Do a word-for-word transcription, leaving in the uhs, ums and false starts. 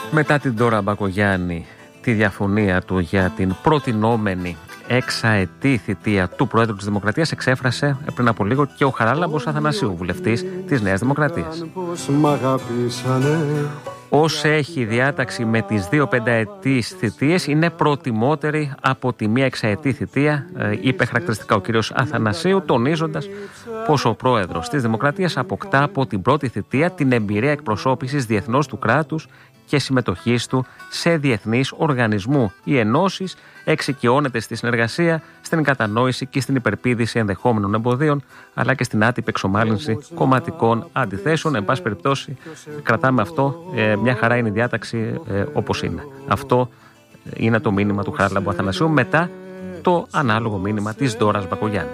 Μετά την Ντόρα Μπακογιάννη, τη διαφωνία του για την προτινόμενη εξαετή θητεία του Πρόεδρου της Δημοκρατίας εξέφρασε πριν από λίγο και ο Χαράλαμπος Αθανασίου, βουλευτής της Νέας Δημοκρατίας. Όσο έχει διάταξη με τις δύο πενταετής θητείες είναι προτιμότερη από τη μία εξαετή θητεία, είπε χαρακτηριστικά ο κύριος Αθανασίου, τονίζοντας πως ο Πρόεδρος της Δημοκρατίας αποκτά από την πρώτη θητεία την εμπειρία εκπροσώπησης διεθνώς του κράτους και συμμετοχής του σε διεθνείς οργανισμού ή ενώσεις, εξοικειώνεται στη συνεργασία, στην κατανόηση και στην υπερπήδηση ενδεχόμενων εμποδίων, αλλά και στην άτυπη εξομάλυνση κομματικών αντιθέσεων. Εν πάση περιπτώσει, κρατάμε αυτό. Ε, μια χαρά είναι η διάταξη ε, όπως είναι. Αυτό είναι το μήνυμα του Χαράλαμπου Αθανασίου μετά το ανάλογο μήνυμα της Ντόρας Μπακογιάννη.